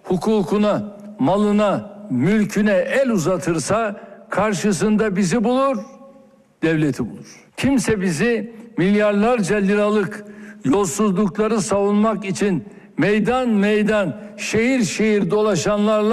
hukukuna, malına, mülküne el uzatırsa karşısında bizi bulur, devleti bulur. Kimse bizi milyarlarca liralık yolsuzlukları savunmak için meydan meydan, şehir şehir dolaşanlarla